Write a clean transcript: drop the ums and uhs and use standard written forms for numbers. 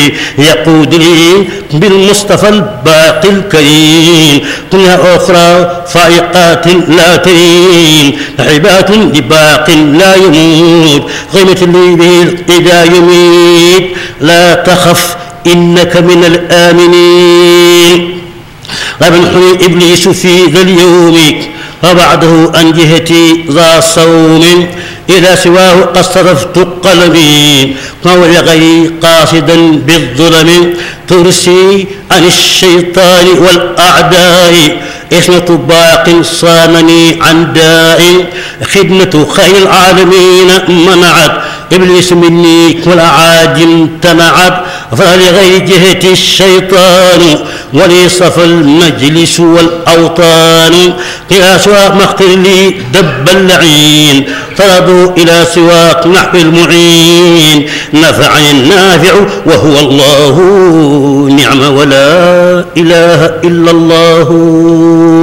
يقود لي بالمصطفى الباقي الكريم كلها أخرى فائقات لا ترين عبات لباق لا يموت غيمة لي به إذا يميت لا تخف إنك من الآمنين غاب الحلي إبليس في ذا اليوم وبعده عن جهتي ذا صوم إلى سواه قد صرفت قلبي وهو لغيري قاصدا بالظلم ترسي عن الشيطان والأعداء إثنة باق صانني عن داء خدمة خير العالمين منعت إبليس مني والأعاجم امتنعت فلغير جهة الشيطان ولي صفى المجلس والأوطان إلى سواق مقتل لي دب اللعين طردوا إلى سواق نحو المعين نفع النافع وهو الله نعم ولا إله إلا الله